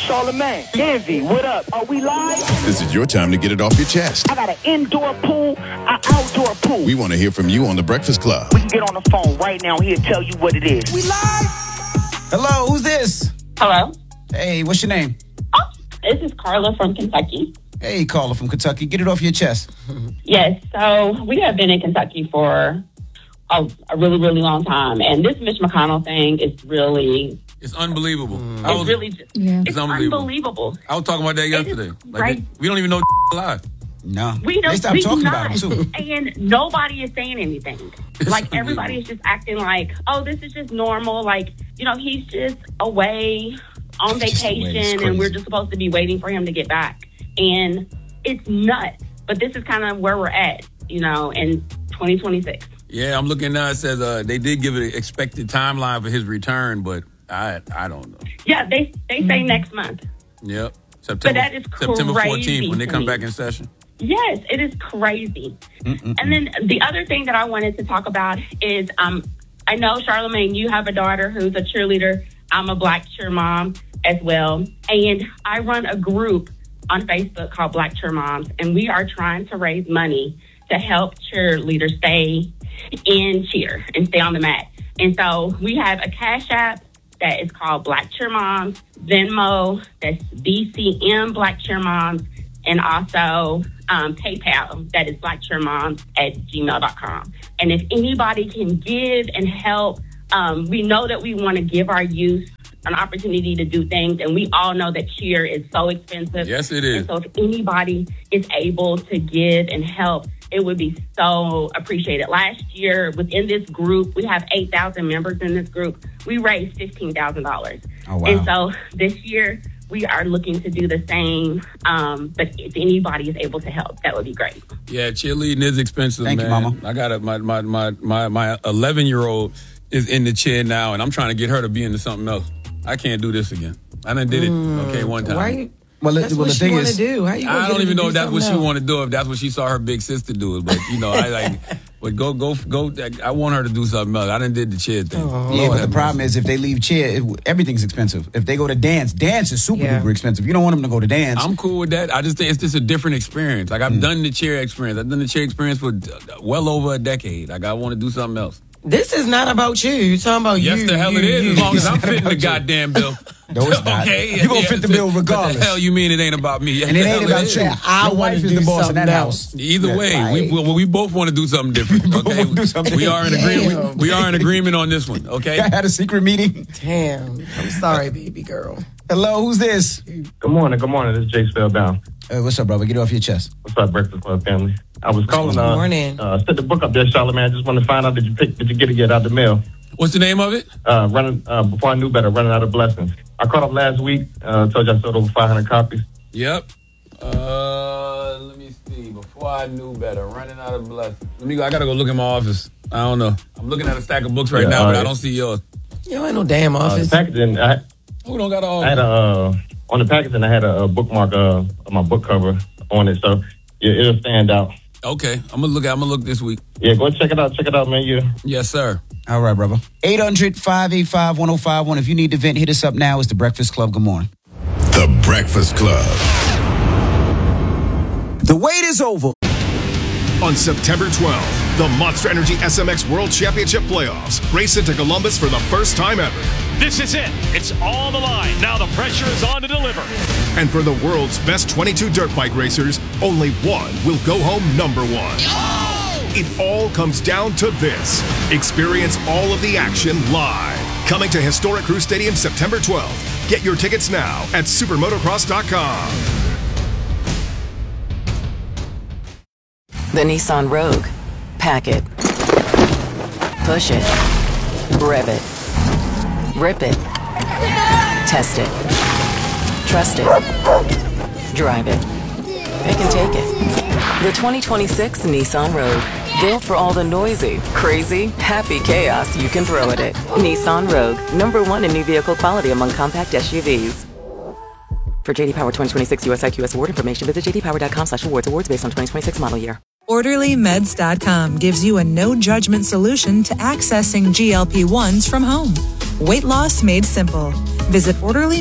Charlamagne. Envy, what up? Are we live? This is your time to get it off your chest. I got an indoor pool, an outdoor pool. We want to hear from you on The Breakfast Club. We can get on the phone right now. He'll tell you what it is. We live? Hello, who's this? Hello. Hey, what's your name? Oh, this is Carla from Kentucky. Hey, Carla from Kentucky. Get it off your chest. Yes, so we have been in Kentucky for a really, really long time. And this Mitch McConnell thing is really... It's unbelievable. It's unbelievable. I was talking about that yesterday. Right. We don't even know alive. No. They stopped talking about him, too. And nobody is saying anything. Like, everybody is just acting like, oh, this is just normal. Like, he's just away on vacation, and we're just supposed to be waiting for him to get back. And it's nuts. But this is kind of where we're at, in 2026. Yeah, I'm looking now. It says they did give an expected timeline for his return, but I don't know. Yeah, they say next month. Yep. But that is September crazy 14th when they come back in session. Yes, it is crazy. And then the other thing that I wanted to talk about is I know, Charlamagne, you have a daughter who's a cheerleader. I'm a Black Cheer Mom as well. And I run a group on Facebook called Black Cheer Moms, and we are trying to raise money to help cheerleaders stay in cheer and stay on the mat. And so we have a Cash App that is called Black Cheer Moms, Venmo, that's BCM Black Cheer Moms, and also PayPal, that is blackcheermoms@gmail.com. And if anybody can give and help, we know that we want to give our youth an opportunity to do things, and we all know that cheer is so expensive. Yes, it is. And so if anybody is able to give and help, it would be so appreciated. Last year, within this group, we have 8,000 members in this group. We raised $15,000. Oh, wow. And so this year, we are looking to do the same. But if anybody is able to help, that would be great. Yeah, cheerleading is expensive, Thank man. you, Mama. I got my 11-year-old is in the chair now, and I'm trying to get her to be into something else. I can't do this again. I done did it, one time. Right? That's what the she want to do. How you gonna I don't even know if that's what she else? want to do, if that's what she saw her big sister do it. But, but go. I want her to do something else. I done did the cheer thing. But the problem is if they leave cheer, everything's expensive. If they go to dance is super duper expensive. You don't want them to go to dance. I'm cool with that. I just think it's just a different experience. Like, I've done the cheer experience. I've done the cheer experience for well over a decade. Like, I want to do something else. This is not about you. You're talking about you. Yes, the hell it is. As long as I'm fitting the goddamn bill. No, it's not. Okay. You're going to fit the bill regardless. What the hell you mean it ain't about me? And it ain't about you. Our wife is the boss in that house. Either way, we both want to do something different. Okay, we are in agreement. We are in agreement on this one. Okay. I had a secret meeting. Damn. I'm sorry, baby girl. Hello, who's this? Good morning. This is Jay Spellbound. What's up, brother? Get it off your chest. What's up, Breakfast Club family? I was calling. Good morning. Set the book up there, Charlamagne. I just wanted to find out, did you get it yet out the mail? What's the name of it? Before I Knew Better, Running Out of Blessings. I caught up last week. Told you I sold over 500 copies. Yep. Let me see. Before I Knew Better, Running Out of Blessings. I gotta go look in my office. I don't know. I'm looking at a stack of books right now, but I don't see yours. You ain't no damn office. The packaging, Who don't got all? I had on the packaging, I had a bookmark on my book cover on it, so it'll stand out. Okay, I'm gonna look this week. Yeah, go check it out. Check it out, man. Yes, sir. All right, brother. 800-585-1051. If you need to vent, hit us up now. It's The Breakfast Club. Good morning. The Breakfast Club. The wait is over. On September 12th, the Monster Energy SMX World Championship Playoffs race into Columbus for the first time ever. This is it. It's on the line. Now the pressure is on to deliver. And for the world's best 22 dirt bike racers, only one will go home number one. It all comes down to this. Experience all of the action live. Coming to Historic Crew Stadium September 12th. Get your tickets now at supermotocross.com. The Nissan Rogue. Pack it. Push it. Rev it. Rip it. Test it. Trust it. Drive it. They can take it. The 2026 Nissan Rogue. Built for all the noisy, crazy, happy chaos you can throw at it. Nissan Rogue. #1 in new vehicle quality among compact SUVs. For JD Power 2026 US IQS award information, visit jdpower.com/awards. Awards based on 2026 model year. OrderlyMeds.com gives you a no-judgment solution to accessing GLP-1s from home. Weight loss made simple. Visit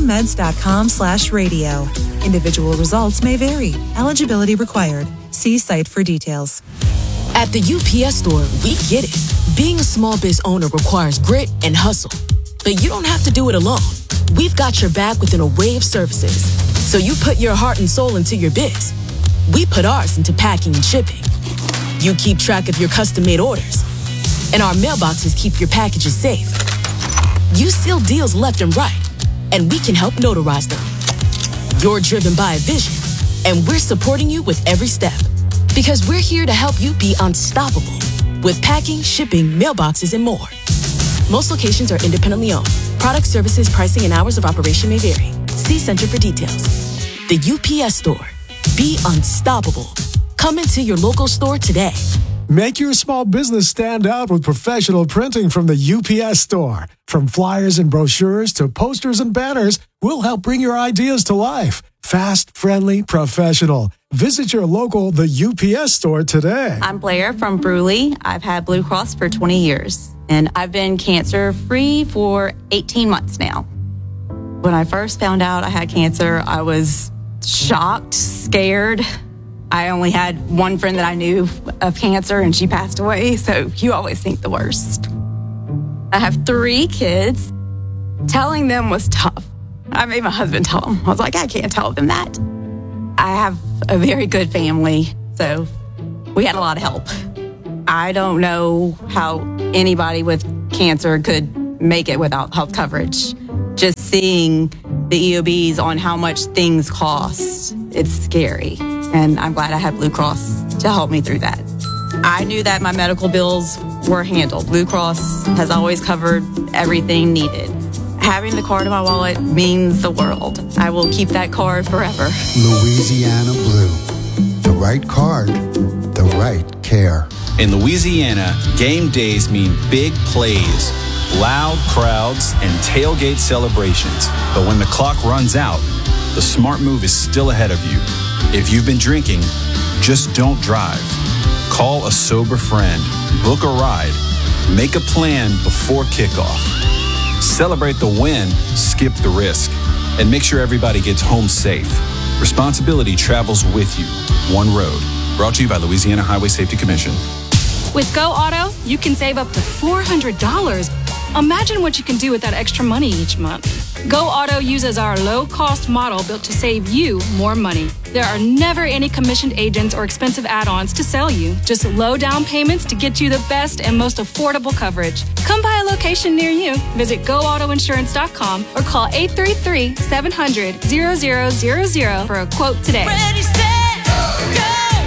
orderlymeds.com/radio. Individual results may vary. Eligibility required. See site for details. At the UPS Store, we get it. Being a small biz owner requires grit and hustle. But you don't have to do it alone. We've got your back with an array of services. So you put your heart and soul into your biz. We put ours into packing and shipping. You keep track of your custom-made orders. And our mailboxes keep your packages safe. You seal deals left and right. And we can help notarize them. You're driven by a vision. And we're supporting you with every step. Because we're here to help you be unstoppable. With packing, shipping, mailboxes, and more. Most locations are independently owned. Product, services, pricing, and hours of operation may vary. See Center for details. The UPS Store. Be unstoppable. Come into your local store today. Make your small business stand out with professional printing from the UPS Store. From flyers and brochures to posters and banners, we'll help bring your ideas to life. Fast, friendly, professional. Visit your local The UPS Store today. I'm Blair from Bruley. I've had Blue Cross for 20 years, and I've been cancer-free for 18 months now. When I first found out I had cancer, I was shocked, scared. I only had one friend that I knew of cancer, and she passed away, so you always think the worst. I have 3 kids. Telling them was tough. I made my husband tell them. I was like, I can't tell them that. I have a very good family, so we had a lot of help. I don't know how anybody with cancer could make it without health coverage. Just seeing the EOBs on how much things cost, it's scary. And I'm glad I had Blue Cross to help me through that. I knew that my medical bills were handled. Blue Cross has always covered everything needed. Having the card in my wallet means the world. I will keep that card forever. Louisiana Blue. The right card, the right care. In Louisiana, game days mean big plays, loud crowds, and tailgate celebrations. But when the clock runs out, the smart move is still ahead of you. If you've been drinking, just don't drive. Call a sober friend, book a ride, make a plan before kickoff. Celebrate the win, skip the risk, and make sure everybody gets home safe. Responsibility travels with you. One road. Brought to you by Louisiana Highway Safety Commission. With Go Auto, you can save up to $400. Imagine what you can do with that extra money each month. Go Auto uses our low-cost model built to save you more money. There are never any commissioned agents or expensive add-ons to sell you. Just low down payments to get you the best and most affordable coverage. Come by a location near you. Visit GoAutoInsurance.com or call 833-700-0000 for a quote today. Ready, set, go.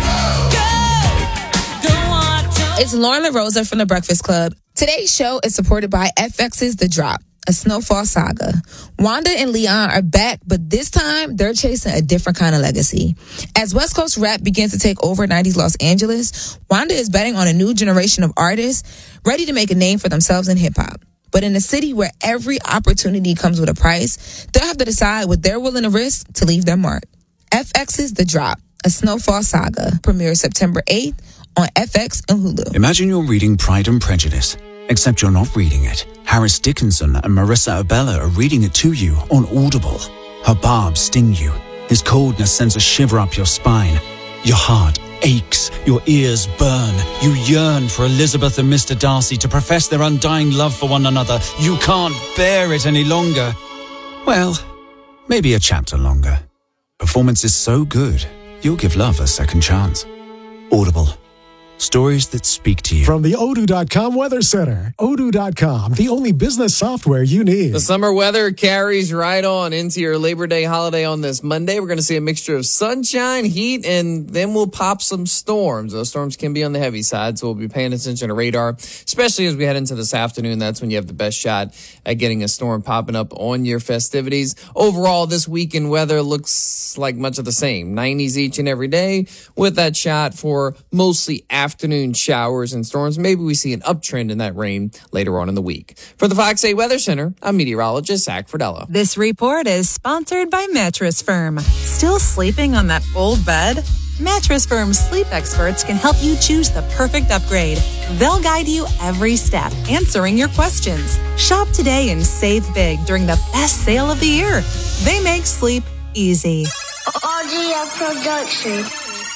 It's Lauren LaRosa from The Breakfast Club. Today's show is supported by FX's The Drop, a snowfall saga. Wanda and Leon are back, but this time they're chasing a different kind of legacy. As West Coast rap begins to take over 90s Los Angeles, Wanda is betting on a new generation of artists ready to make a name for themselves in hip-hop. But in a city where every opportunity comes with a price, they'll have to decide what they're willing to risk to leave their mark. FX's The Drop, a snowfall saga, premieres September 8th on FX and Hulu. Imagine you're reading Pride and Prejudice, except you're not reading it. Harris Dickinson and Marissa Abella are reading it to you on Audible. Her barbs sting you. His coldness sends a shiver up your spine. Your heart aches. Your ears burn. You yearn for Elizabeth and Mr. Darcy to profess their undying love for one another. You can't bear it any longer. Well, maybe a chapter longer. Performance is so good, you'll give love a second chance. Audible. Stories that speak to you. From the Odoo.com Weather Center. Odoo.com, the only business software you need. The summer weather carries right on into your Labor Day holiday on this Monday. We're going to see a mixture of sunshine, heat, and then we'll pop some storms. Those storms can be on the heavy side, so we'll be paying attention to radar, especially as we head into this afternoon. That's when you have the best shot at getting a storm popping up on your festivities. Overall, this weekend weather looks like much of the same. 90s each and every day with that shot for mostly afternoon showers and storms. Maybe we see an uptrend in that rain later on in the week. For the Fox 8 Weather Center, I'm meteorologist Zach Friedella. This report is sponsored by Mattress Firm. Still sleeping on that old bed? Mattress Firm's sleep experts can help you choose the perfect upgrade. They'll guide you every step, answering your questions. Shop today and save big during the best sale of the year. They make sleep easy. RGF Production.